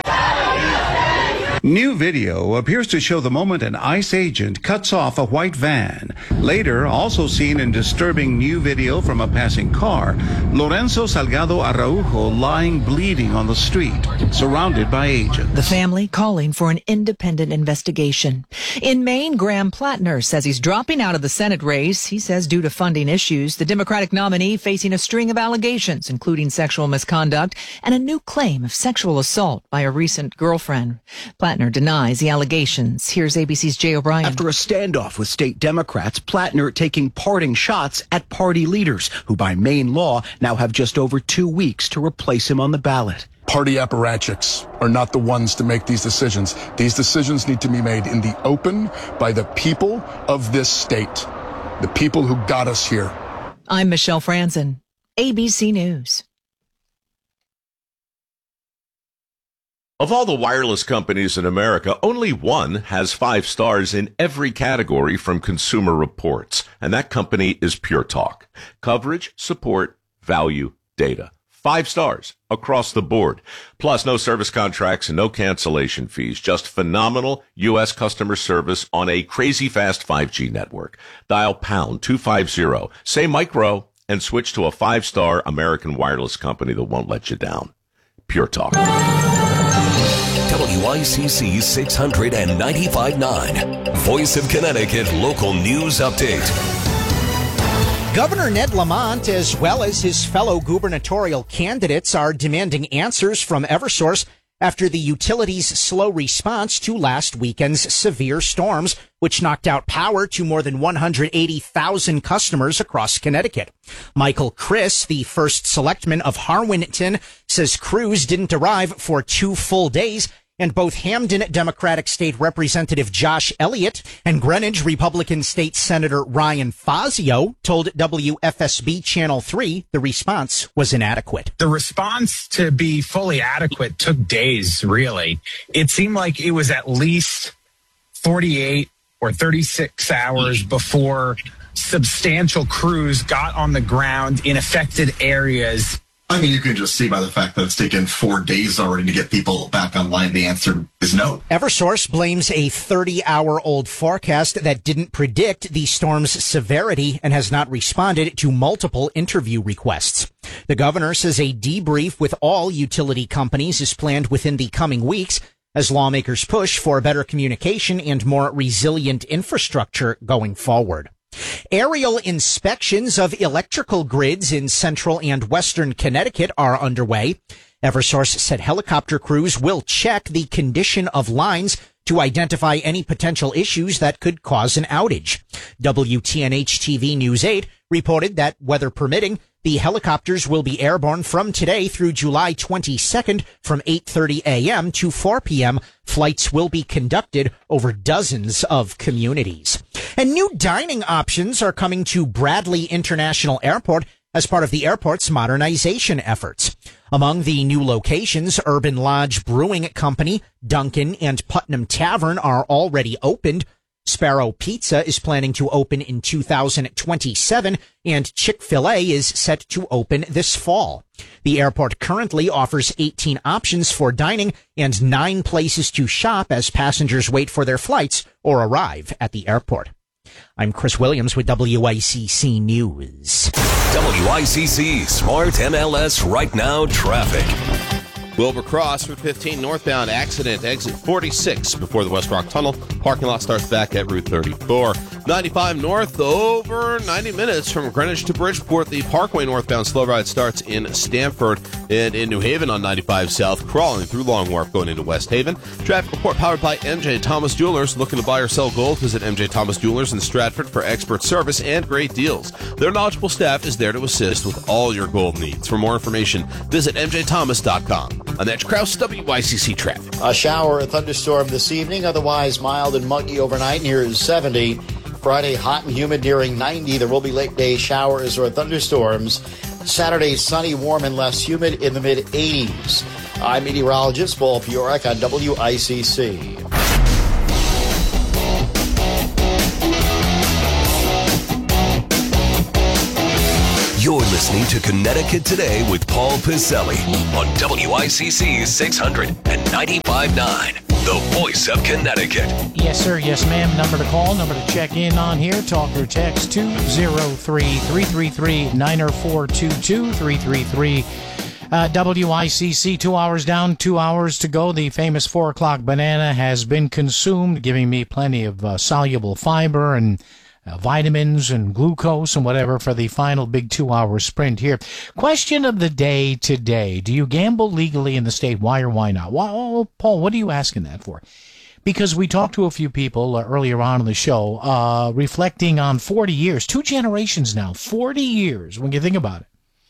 New video appears to show the moment an ICE agent cuts off a white van. Later, also seen in disturbing new video from a passing car, Lorenzo Salgado Araujo lying bleeding on the street, surrounded by agents. The family calling for an independent investigation. In Maine, Graham Plattner says he's dropping out of the Senate race. He says due to funding issues, the Democratic nominee facing a string of allegations, including sexual misconduct and a new claim of sexual assault by a recent girlfriend. Plattner denies the allegations. Here's ABC's Jay O'Brien. After a standoff with state Democrats, Plattner taking parting shots at party leaders, who by Maine law now have just over 2 weeks to replace him on the ballot. Party apparatchiks are not the ones to make these decisions. These decisions need to be made in the open by the people of this state, the people who got us here. I'm Michelle Franzen, ABC News. Of all the wireless companies in America, only one has 5 stars in every category from Consumer Reports, and that company is Pure Talk. Coverage, support, value, data. 5 stars across the board. Plus, no service contracts and no cancellation fees. Just phenomenal U.S. customer service on a crazy fast 5G network. Dial pound 250, say micro, and switch to a 5-star American wireless company that won't let you down. Pure Talk. WICC 695.9, Voice of Connecticut Local News Update. Governor Ned Lamont, as well as his fellow gubernatorial candidates, are demanding answers from Eversource after the utility's slow response to last weekend's severe storms, which knocked out power to more than 180,000 customers across Connecticut. Michael Criss, the first selectman of Harwinton, says crews didn't arrive for 2 full days, and both Hamden Democratic State Representative Josh Elliott and Greenwich Republican State Senator Ryan Fazio told WFSB Channel 3 the response was inadequate. The response to be fully adequate took days, really. It seemed like it was at least 48 or 36 hours before substantial crews got on the ground in affected areas. I mean, you can just see by the fact that it's taken 4 days already to get people back online. The answer is no. Eversource blames a 30-hour-old forecast that didn't predict the storm's severity and has not responded to multiple interview requests. The governor says a debrief with all utility companies is planned within the coming weeks as lawmakers push for better communication and more resilient infrastructure going forward. Aerial inspections of electrical grids in central and western Connecticut are underway. Eversource said helicopter crews will check the condition of lines to identify any potential issues that could cause an outage. WTNH-TV News 8 reported that, weather permitting, the helicopters will be airborne from today through July 22nd from 8:30 a.m. to 4 p.m. Flights will be conducted over dozens of communities. And new dining options are coming to Bradley International Airport as part of the airport's modernization efforts. Among the new locations, Urban Lodge Brewing Company, Dunkin', and Putnam Tavern are already opened. Sparrow Pizza is planning to open in 2027, and Chick-fil-A is set to open this fall. The airport currently offers 18 options for dining and 9 places to shop as passengers wait for their flights or arrive at the airport. I'm Chris Williams with WICC News. WICC Smart MLS Right Now Traffic. Wilbur Cross, Route 15 northbound accident, exit 46 before the West Rock Tunnel. Parking lot starts back at Route 34. 95 north, over 90 minutes from Greenwich to Bridgeport. The Parkway northbound slow ride starts in Stamford and in New Haven on 95 south, crawling through Long Wharf going into West Haven. Traffic report powered by MJ Thomas Jewelers. Looking to buy or sell gold? Visit MJ Thomas Jewelers in Stratford for expert service and great deals. Their knowledgeable staff is there to assist with all your gold needs. For more information, visit mjthomas.com. I'm Edge Krause, WYCC Traffic. A shower or thunderstorm this evening, otherwise mild and muggy overnight near 70. Friday, hot and humid nearing 90. There will be late day showers or thunderstorms. Saturday, sunny, warm, and less humid in the mid-80s. I'm meteorologist Paul Piorek on WICC. You're listening to Connecticut Today with Paul Piselli on WICC 600 and 95.9, the voice of Connecticut. Yes, sir. Yes, ma'am. Number to call, number to check in on here. Talk or text 203-333-90422, 333 WICC. 2 hours down, 2 hours to go. The famous 4 o'clock banana has been consumed, giving me plenty of soluble fiber and vitamins and glucose and whatever for the final big 2 hour sprint here. Question of the day today. Do you gamble legally in the state? Why or why not? Well, Paul, what are you asking that for? Because we talked to a few people earlier on in the show, reflecting on 40 years, 2 generations now, 40 years, when you think about it.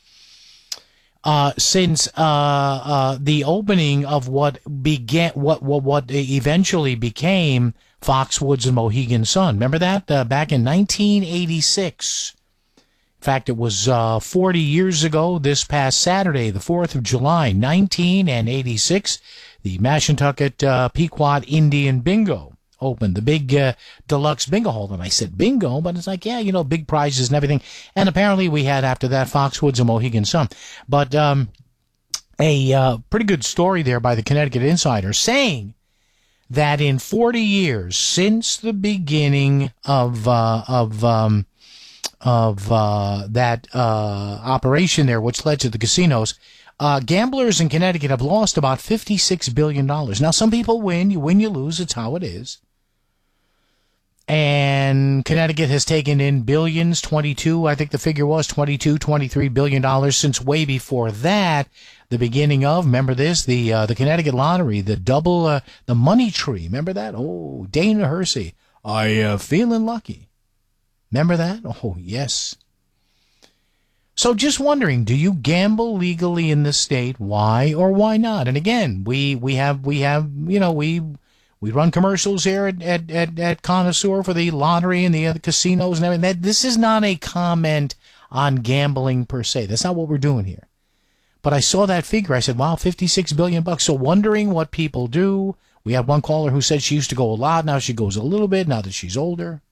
Since the opening of what eventually became Foxwoods and Mohegan Sun. Remember that? Back in 1986. In fact, it was 40 years ago this past Saturday, the 4th of July, 1986, the Mashantucket Pequot Indian Bingo opened, the big deluxe bingo hall. And I said bingo, but it's like, yeah, you know, big prizes and everything. And apparently we had after that Foxwoods and Mohegan Sun. But a pretty good story there by the Connecticut Insider saying that in 40 years since the beginning of that operation there, which led to the casinos, gamblers in Connecticut have lost about $56 billion. Now, some people win. You win, you lose. It's how it is. And Connecticut has taken in billions, 22, I think the figure was $23 billion since way before that. The beginning of, remember this, the Connecticut lottery, the money tree. Remember that? Oh, Dana Hersey. I feeling lucky. Remember that? Oh, yes. So just wondering, do you gamble legally in the state? Why or why not? And again, we have, you know, we run commercials here at Connoisseur for the lottery and the casinos and everything. This is not a comment on gambling per se. That's not what we're doing here. But I saw that figure. I said, wow, $56 billion. So wondering what people do. We had one caller who said she used to go a lot. Now she goes a little bit now that she's older.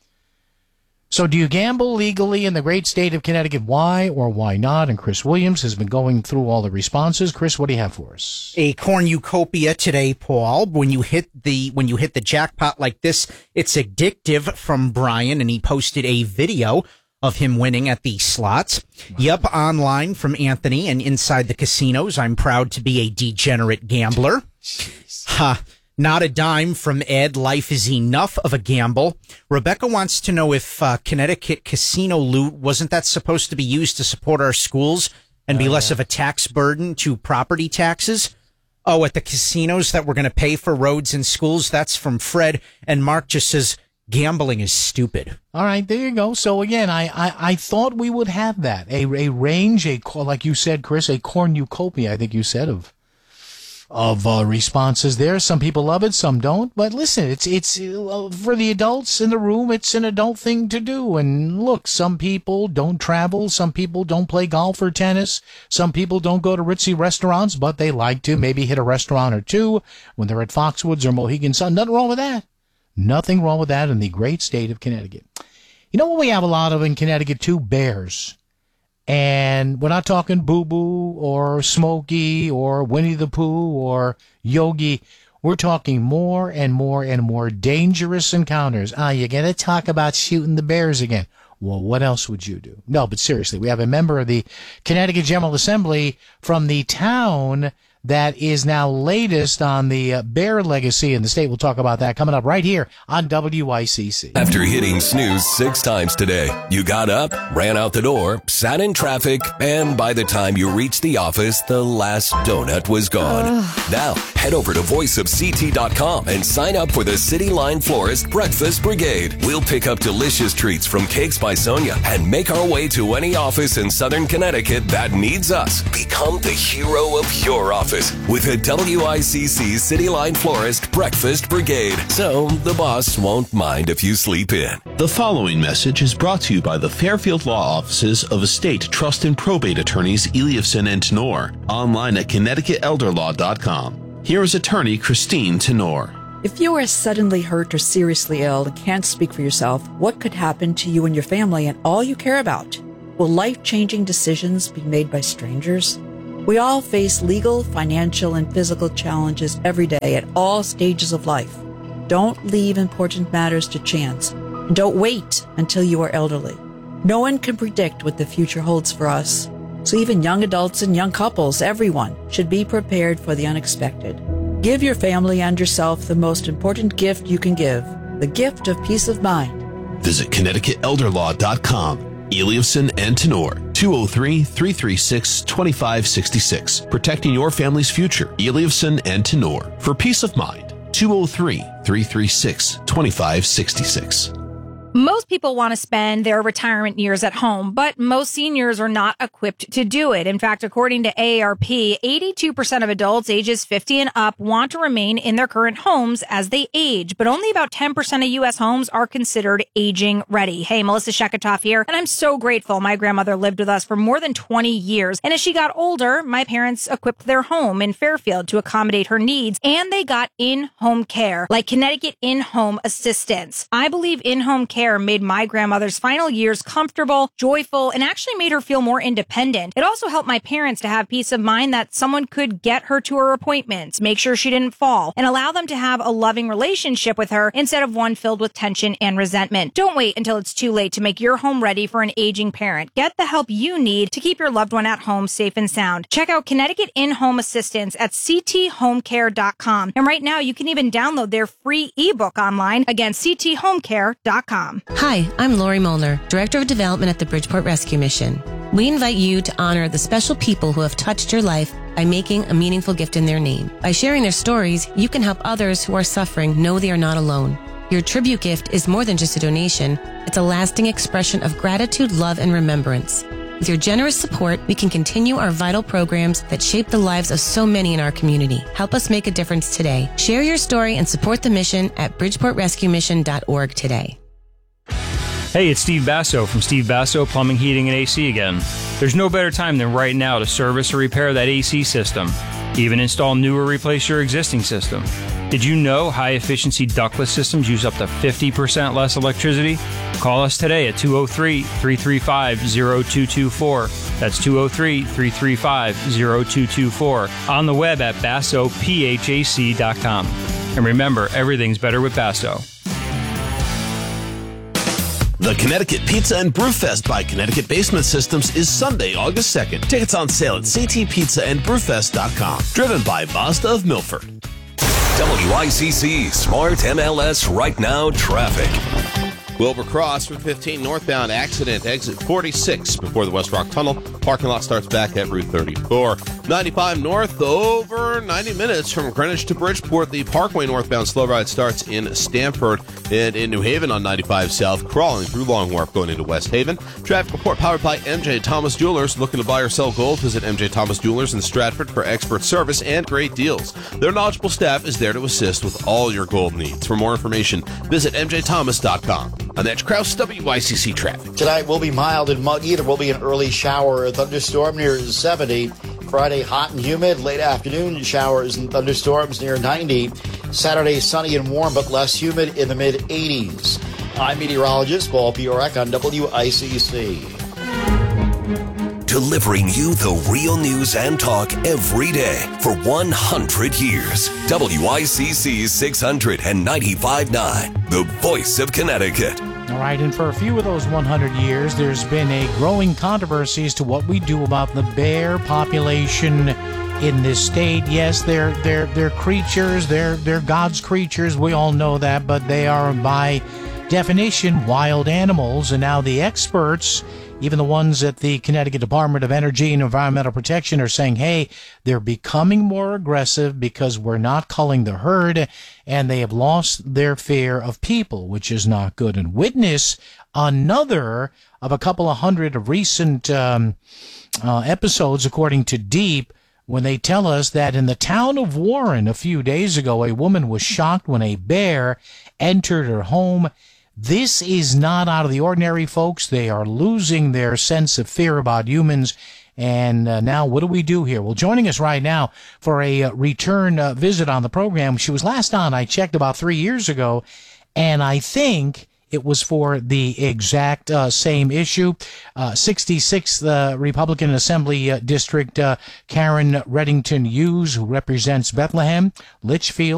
So do you gamble legally in the great state of Connecticut? Why or why not? And Chris Williams has been going through all the responses. Chris, what do you have for us? A cornucopia today, Paul. When you hit the jackpot like this, it's addictive from Brian, and he posted a video of him winning at the slots. Wow. Yup, online from Anthony, and inside the casinos, I'm proud to be a degenerate gambler. Ha. Not a dime from Ed. Life is enough of a gamble. Rebecca wants to know if Connecticut casino loot, wasn't that supposed to be used to support our schools and be less of a tax burden to property taxes? Oh, at the casinos that we're going to pay for roads and schools? That's from Fred. And Mark just says, gambling is stupid. All right, there you go. So again, I thought we would have that. A range, like you said, Chris, a cornucopia, I think you said, of responses there. Some people love it, some don't. But listen, it's for the adults in the room, it's an adult thing to do. And look, some people don't travel, some people don't play golf or tennis, some people don't go to ritzy restaurants, but they like to maybe hit a restaurant or two when they're at Foxwoods or Mohegan Sun. Nothing wrong with that. Nothing wrong with that in the great state of Connecticut. You know what we have a lot of in Connecticut too? Bears. And we're not talking Boo Boo or Smokey or Winnie the Pooh or Yogi. We're talking more and more and more dangerous encounters. You're going to talk about shooting the bears again. Well, what else would you do? No, but seriously, we have a member of the Connecticut General Assembly from the town that is now latest on the bear legacy in the state. We'll talk about that coming up right here on WICC. After hitting snooze 6 times today, you got up, ran out the door, sat in traffic, and by the time you reached the office, the last donut was gone. Now, head over to voiceofct.com and sign up for the City Line Florist Breakfast Brigade. We'll pick up delicious treats from Cakes by Sonia and make our way to any office in Southern Connecticut that needs us. Become the hero of your office with a WICC City Line Florist Breakfast Brigade, so the boss won't mind if you sleep in. The following message is brought to you by the Fairfield Law Offices of Estate, Trust, and Probate Attorneys Eliafson and Tenor, online at ConnecticutElderLaw.com. Here is attorney Christine Tenor. If you are suddenly hurt or seriously ill and can't speak for yourself, what could happen to you and your family and all you care about? Will life-changing decisions be made by strangers? We all face legal, financial, and physical challenges every day at all stages of life. Don't leave important matters to chance, and don't wait until you are elderly. No one can predict what the future holds for us, so even young adults and young couples, everyone, should be prepared for the unexpected. Give your family and yourself the most important gift you can give, the gift of peace of mind. Visit ConnecticutElderLaw.com. Eliafson and Tenor, 203-336-2566. Protecting your family's future. Eliafson and Tenor. For peace of mind, 203-336-2566. Most people want to spend their retirement years at home, but most seniors are not equipped to do it. In fact, according to AARP, 82% of adults ages 50 and up want to remain in their current homes as they age, but only about 10% of U.S. homes are considered aging ready. Hey, Melissa Sheketoff here, and I'm so grateful my grandmother lived with us for more than 20 years. And as she got older, my parents equipped their home in Fairfield to accommodate her needs, and they got in-home care, like Connecticut In-Home Assistance. I believe in-home care made my grandmother's final years comfortable, joyful, and actually made her feel more independent. It also helped my parents to have peace of mind that someone could get her to her appointments, make sure she didn't fall, and allow them to have a loving relationship with her instead of one filled with tension and resentment. Don't wait until it's too late to make your home ready for an aging parent. Get the help you need to keep your loved one at home safe and sound. Check out Connecticut In-Home Assistance at cthomecare.com. And right now, you can even download their free ebook online. Again, cthomecare.com. Hi, I'm Lori Molnar, Director of Development at the Bridgeport Rescue Mission. We invite you to honor the special people who have touched your life by making a meaningful gift in their name. By sharing their stories, you can help others who are suffering know they are not alone. Your tribute gift is more than just a donation. It's a lasting expression of gratitude, love, and remembrance. With your generous support, we can continue our vital programs that shape the lives of so many in our community. Help us make a difference today. Share your story and support the mission at bridgeportrescuemission.org today. Hey, it's Steve Basso from Steve Basso Plumbing, Heating, and AC again. There's no better time than right now to service or repair that AC system. Even install new or replace your existing system. Did you know high-efficiency ductless systems use up to 50% less electricity? Call us today at 203-335-0224. That's 203-335-0224. On the web at BassoPHAC.com. And remember, everything's better with Basso. The Connecticut Pizza and Brew Fest by Connecticut Basement Systems is Sunday, August 2nd. Tickets on sale at ctpizzaandbrewfest.com. Driven by Mazda of Milford. WICC Smart MLS Right Now Traffic. Wilbur Cross, Route 15 northbound accident, exit 46 before the West Rock Tunnel. Parking lot starts back at Route 34. 95 north, over 90 minutes from Greenwich to Bridgeport. The Parkway northbound slow ride starts in Stamford and in New Haven on 95 south, crawling through Long Wharf going into West Haven. Traffic report powered by MJ Thomas Jewelers. Looking to buy or sell gold? Visit MJ Thomas Jewelers in Stratford for expert service and great deals. Their knowledgeable staff is there to assist with all your gold needs. For more information, visit mjthomas.com. And that's Kraus WICC traffic. Tonight will be mild and muggy. There will be an early shower or thunderstorm near 70. Friday, hot and humid. Late afternoon, showers and thunderstorms near 90. Saturday, sunny and warm, but less humid in the mid-80s. I'm meteorologist Paul Piorek on WICC. Delivering you the real news and talk every day for 100 years. WICC 695.9, the voice of Connecticut. All right, and for a few of those 100 years, there's been a growing controversy as to what we do about the bear population in this state. Yes, they're creatures, they're God's creatures, we all know that, but they are by definition wild animals. And now the experts, even the ones at the Connecticut Department of Energy and Environmental Protection, are saying, hey, they're becoming more aggressive because we're not culling the herd, and they have lost their fear of people, which is not good. And witness another of a couple of hundred of recent episodes, according to Deep, when they tell us that in the town of Warren a few days ago, a woman was shocked when a bear entered her home. This is not out of the ordinary, folks. They are losing their sense of fear about humans. And now what do we do here? Well, joining us right now for a return visit on the program, she was last on, I checked, about 3 years ago, and I think it was for the exact same issue. 66th Republican Assembly District, Karen Reddington Hughes, who represents Bethlehem, Litchfield,